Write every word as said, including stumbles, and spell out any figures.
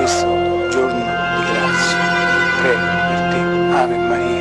questo giorno di grazia. Prego per te, Ave Maria,